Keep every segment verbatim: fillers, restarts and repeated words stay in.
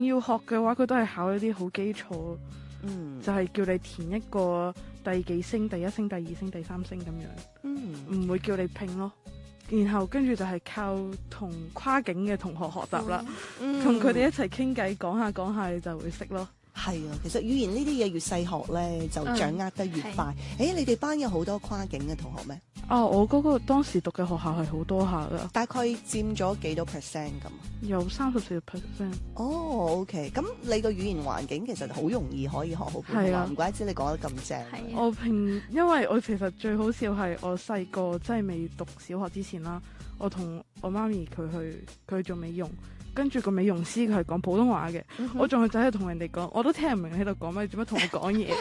要學嘅話，佢都係考一啲好基礎， 嗯， 就係叫你填一個第幾聲、第一聲、第二聲、第三聲咁樣， 嗯， 唔會叫你拼咯。然後跟住就係靠同跨境嘅同學學習啦，同佢哋一齊傾偈，講下講下你就會識咯。 係啊，其實語言呢啲嘢越細學咧，就掌握得越快。誒、嗯，你哋班有好多跨境嘅同學咩？ 哦，我嗰個當時讀嘅學校係好多下噶， 大概佔咗幾多 percent 咁？ 有三十四個 percent。 哦 ，OK，咁你個語言環境其實好容易可以學好普通話，唔、啊、怪之你講得咁正。 我平，因為我其實最好笑係我細個真係未讀小學之前啦，我同我媽咪佢去佢去做美容。跟住個美容師佢係講普通話嘅，嗯、我仲係走去同人哋講，我都聽唔明喺度講咩，做乜同我講嘢？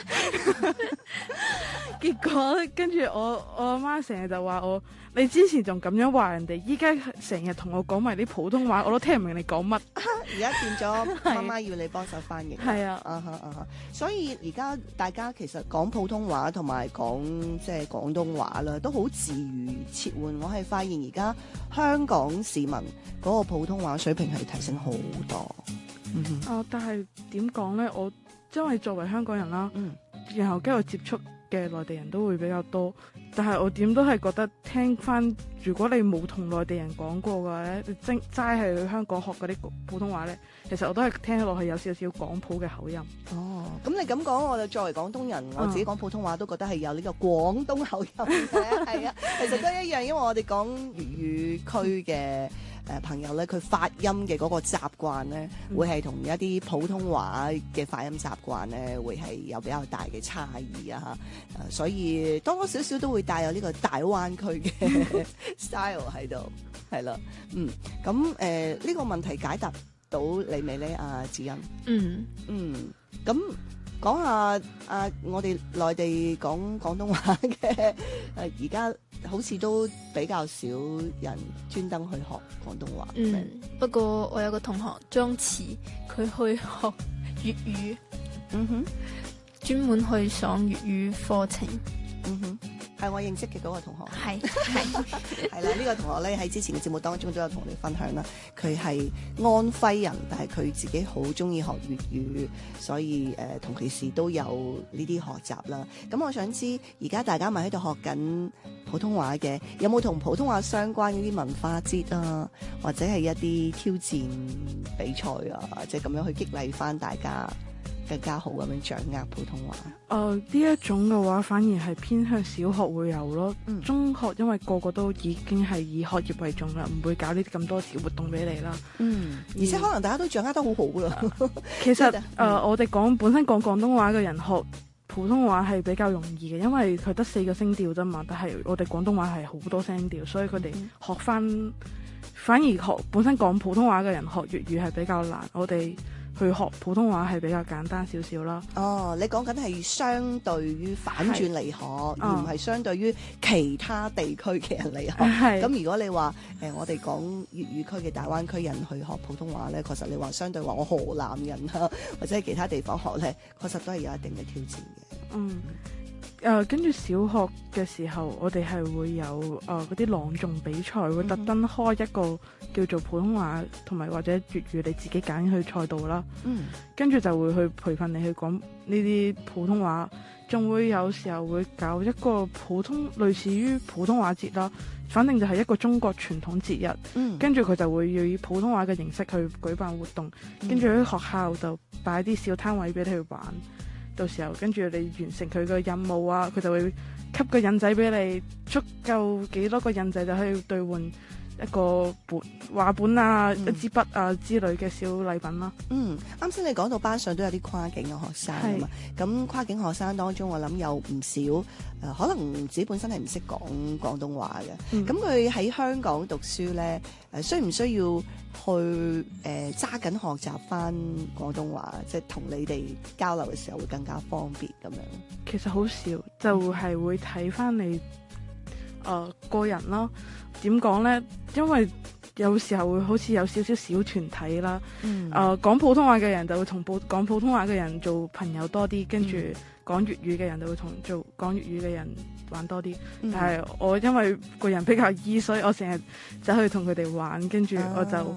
結果跟住我我阿媽成日就話我，你之前仲咁樣話人哋，依家成日同我講埋啲普通話，我都聽唔明你講乜。 而家變咗媽媽要你幫手翻譯。 係啊， 啊哈啊哈，所以而家大家其實講普通話同埋講即係廣東話啦，都好自如切換。我係發現而家香港市民嗰個普通話水平係提升好多。嗯哼。 啊，但係點講咧？我因為作為香港人啦，嗯，然後跟住接觸嘅內地人都會比較多，但係我點都係覺得聽翻，如果你冇同內地人講過嘅話咧，你真齋係去香港學嗰啲普通話咧，其實我都係聽起落去有少少廣普嘅口音。 哦，咁你咁講，我就作為廣東人，我自己講普通話都覺得係有呢個廣東口音嘅，係啊，其實都一樣，因為我哋講粵語區嘅誒朋友咧，佢發音嘅嗰個習慣咧，嗯、會係同一啲普通話嘅發音習慣咧，會係有比較大嘅差異啊嚇，誒，所以多多少少都會帶有呢個大灣區嘅 style 喺度，係啦，嗯，咁誒呢個問題解答到你未咧，阿子欣？ 嗯嗯，咁講下啊，我哋內地講廣東話嘅誒，而家好似都比較少人專登去學廣東話。 嗯，不過我有個同學張慈，佢去學粵語， 嗯哼， 專門去上粵語課程。 嗯哼。係我認識嘅嗰個同學， 係係係啦，呢個同學咧喺之前嘅節目當中都有同你分享啦。佢係安徽人，但係佢自己好中意學粵語，所以誒同其時都有呢啲學習啦。咁我想知而家大家咪喺度學緊普通話嘅，有冇同普通話相關嘅啲文化節啊，或者係一啲挑戰比賽啊，即係咁樣去激勵翻大家更加好咁樣掌握普通話？ 誒、呃、呢一種嘅話，反而係偏向小學會有咯。嗯、中學因為個個都已經係以學業為重啦，唔會搞呢啲咁多小活動俾你啦。 嗯，而且可能大家都掌握得好好啦。 其實誒、呃，我哋講本身講廣東話嘅人學普通話係比較容易嘅，因為佢得四個聲調啫嘛。但係我哋廣東話係好多聲調，所以佢哋學翻、嗯、反而學本身講普通話嘅人學粵語係比較難。我哋去學普通話係比較簡單少少啦。 哦，你講緊係相對於反轉嚟學，而唔係相對於其他地區嘅人嚟學。咁如果你話誒、呃，我哋講粵語區嘅大灣區人去學普通話咧，確實你話相對話我河南人啊，或者係其他地方學咧，確實都係有一定嘅挑戰嘅。 嗯。誒，跟住小學嘅時候，我哋係會有誒嗰啲朗誦比賽，會特登開一個叫做普通話同埋或者粵語你自己揀去賽道啦。嗯，跟住就會去培訓你去講呢啲普通話，仲會有時候會搞一個普通類似於普通話節啦，反正就係一個中國傳統節日。嗯，跟住佢就會要以普通話嘅形式去舉辦活動，跟住喺學校就擺啲小攤位俾你去玩。到時候跟住你完成佢個任務啊，佢就會給個印仔俾你，足夠幾多個印仔就可以兌換一個本畫本啊、嗯、一支筆啊之類嘅小禮品啦。 嗯，啱先你講到班上都有啲跨境嘅學生啊嘛，咁跨境學生當中我諗有唔少誒、呃，可能自己本身係唔識講廣東話嘅，咁佢喺香港讀書咧，誒、呃、需唔需要去誒揸緊學習翻廣東話，即係同你哋交流嘅時候會更加方便咁樣？其實好少， 就係會睇翻你誒、呃、個人咯。點講咧？因為有時候會好似有少少小團體啦。誒、嗯呃、講普通話嘅人就會同普講普通話嘅人做朋友多啲，跟住講粵語嘅人就會同做講粵語嘅人玩多啲。嗯、但係我因為個人比較 E，所以我成日走去同佢哋玩，跟住我就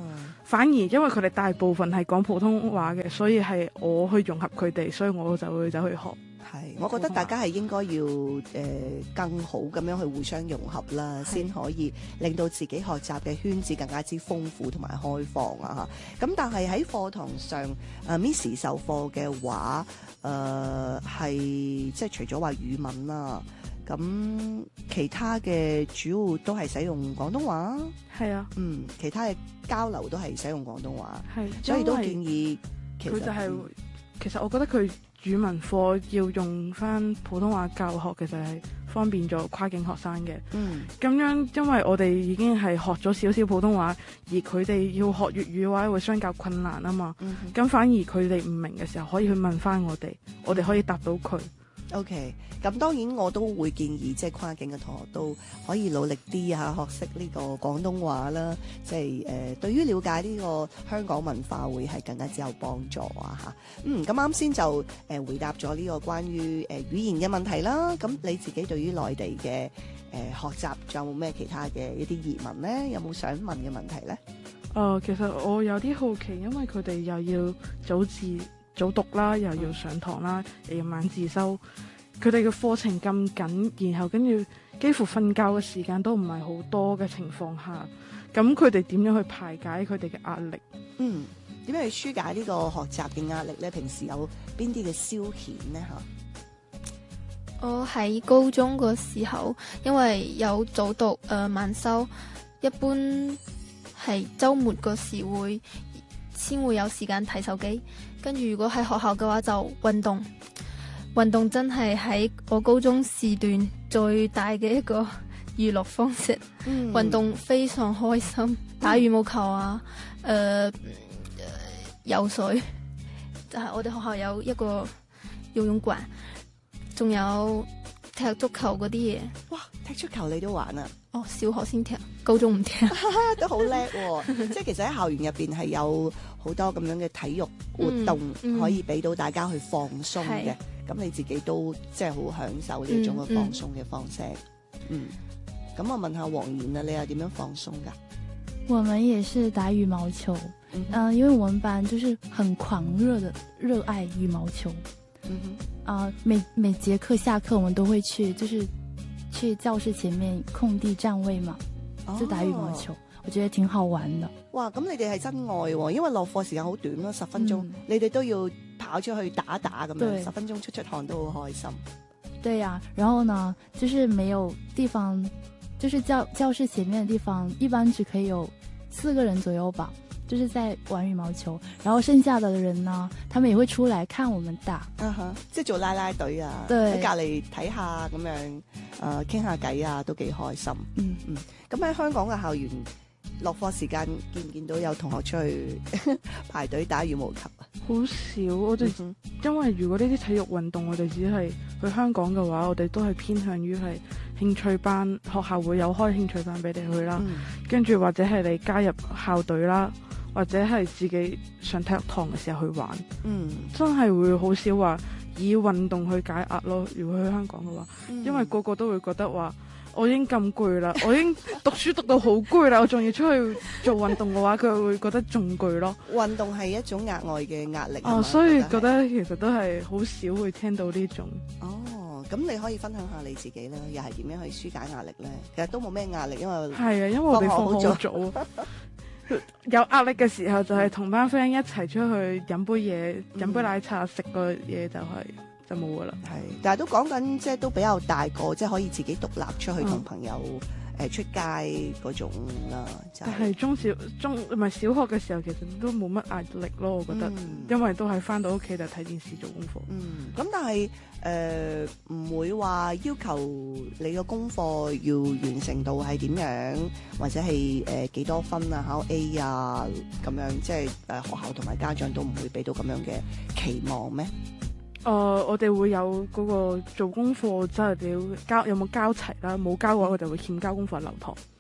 反而因為佢哋大部分係講普通話嘅，所以係我去融合佢哋，所以我就會走去學。 係，我覺得大家係應該要誒、呃、更好咁樣去互相融合啦，先可以令到自己學習嘅圈子更加之豐富同埋開放啊嚇。咁但係喺課堂上，啊 Miss 授課嘅話，誒、呃、係即係除咗話語文啦，咁其他嘅主要都係使用廣東話。 係啊， 嗯，其他嘅交流都係使用廣東話， 係， 所以都建議其實佢就係、 嗯、 其實我覺得佢語文課要用翻普通話教學，其實係方便咗跨境學生嘅。 嗯， 咁樣因為我哋已經係學咗少少普通話，而佢哋要學粵語嘅話會相較困難啊嘛。咁、嗯、反而佢哋唔明嘅時候可以去問翻我哋，我哋可以答到佢。 OK，咁當然我都會建議即係跨境嘅同學都可以努力啲嚇，學識呢個廣東話啦，即係誒對於了解呢個香港文化會係更加之有幫助啊嚇。嗯，咁啱先就誒、呃、回答咗呢個關於誒、呃、語言嘅問題啦。咁你自己對於內地嘅誒、呃、學習仲有冇咩其他嘅一啲疑問咧？有冇想問嘅問題咧？ 誒、呃，其實我有啲好奇，因為佢哋又要早自早讀啦，又要上堂啦，又要晚自修，佢哋嘅課程咁緊，然後跟住幾乎瞓覺嘅時間都唔係好多嘅情況下，咁佢哋點樣去排解佢哋嘅壓力？ 嗯，點樣去紓解呢個學習嘅壓力咧？平時有邊啲嘅消遣咧？嚇， 我喺高中嗰時候，因為有早讀誒、呃、晚修，一般係週末嗰時會先會有時間睇手機。跟住如果喺學校嘅話就運動，運動真係喺我高中時段最大嘅一個娛樂方式。嗯、運動非常開心，打羽毛球啊，誒、呃、游水，就係、是、我哋學校有一個游泳館，仲有踢足球嗰啲嘢。 哇！踢足球你都玩啊？ 哦，小學先踢，高中唔踢， 都好叻喎！即係其實喺校園入邊係有好多咁樣嘅體育活動，嗯嗯、可以俾到大家去放鬆嘅。咁你自己都即係好享受呢一種嘅放鬆嘅方式。嗯，咁、嗯、我問下黃妍啊，你又點樣放鬆噶？ 我們也是打羽毛球，嗯、呃，因為我們班就是很狂熱的熱愛羽毛球。嗯哼，啊、呃，每每節課下課，我們都會去，就是。去教室前面空地站位嘛，就打羽毛球，哦、我覺得挺好玩的。 哇，咁你哋係真愛喎，因為落課時間好短咯，十分鐘，嗯、你哋都要跑出去打打咁樣，十分鐘出出汗都好開心。 對呀、啊，然後呢，就是沒有地方，就是教教室前面的地方，一般只可以有四個人左右吧。就是在玩羽毛球，然後剩下的人呢，他們也會出來看我們打， 嗯哼，即係做拉拉隊啊， 對， 喺隔籬睇下咁樣，誒傾下偈啊，都幾開心。嗯嗯，咁喺香港嘅校園落課時間，見唔見到有同學出去排隊打羽毛球啊？ 好少，我哋、嗯、因為如果呢啲體育運動，我哋只係去香港嘅話，我哋都係偏向於係興趣班，學校會有開興趣班俾你去啦，嗯、跟住或者係你加入校隊啦。或者係自己上體育堂嘅時候去玩，嗯，真係會好少話以運動去解壓咯。如果去香港嘅話，嗯、因為個個都會覺得話，我已經咁攰啦，我已經讀書讀到好攰啦，我仲要出去做運動嘅話，佢會覺得仲攰咯。 運動係一種額外嘅壓力哦，所以覺得其實都係好少會聽到呢種。 哦，咁你可以分享下你自己啦，又係點樣去紓解壓力咧？其實都冇咩壓力，因為係啊，因為我哋放好早。有壓力嘅時候就係同班 friend 一齊出去飲杯嘢，飲、嗯、杯奶茶，食個嘢就係、是、就冇噶啦。 係，但係都講緊即係都比較大個，即係可以自己獨立出去同朋友誒、嗯呃、出街嗰種啦。就係、 但係中小中唔係小學嘅時候，其實都冇乜壓力咯。我覺得，嗯、因為都係翻到屋企就睇電視做功課。 嗯，咁但係誒唔會話要求你個功課要完成到係點樣，或者係誒幾多分啊，考 A 啊咁樣，即係誒、呃、學校同埋家長都唔會俾到咁樣嘅期望咩？ 誒、呃，我哋會有嗰個做功課，即係你要交有冇交齊啦，冇交嘅話，我就會欠交功課留堂。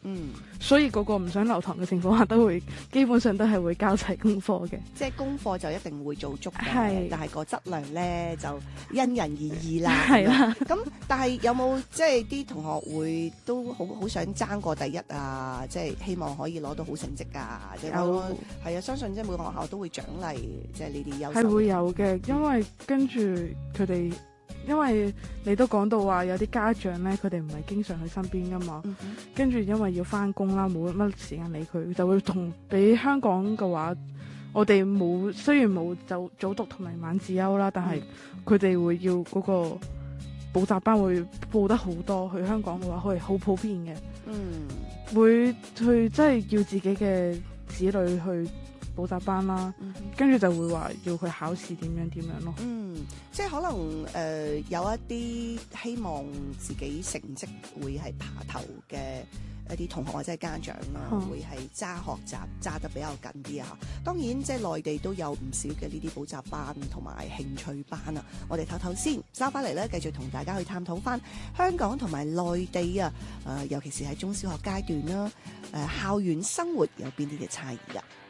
嗯， 所以個個唔想留堂嘅情況下，都會基本上都係會交齊功課嘅。 即係功課就一定會做足嘅， 係但係個質量咧就因人而異啦。 係啦， 咁但係有冇即係啲同學會都好好想爭過第一啊？即係希望可以攞到好成績啊！即係我係啊，相信即係每個學校都會獎勵即係呢啲優秀。 係會有嘅，因為跟住佢哋。因為你都講到話有啲家長咧，佢哋唔係經常去身邊噶嘛， 嗯、哼跟住因為要翻工啦，冇乜時間理佢，就會同比香港嘅話，我哋冇雖然冇就早讀同埋晚自修啦，但係佢哋會要嗰個補習班會報得好多。去香港嘅話，係好普遍嘅， 嗯， 會去即係要自己嘅子女去補習班啦， 嗯、 跟住就會話要佢考試點樣點樣咯。 嗯，即係可能誒、呃、有一啲希望自己成績會係爬頭嘅一啲同學或者係家長啦，嗯、會係揸學習揸得比較緊啲啊！當然即係內地都有唔少嘅呢啲補習班同埋興趣班啊！我哋唞唞先，收翻嚟咧，繼續同大家去探討翻香港同埋內地啊！誒、呃，尤其是喺中小學階段啦，誒、呃、校園生活有邊啲嘅差異啊？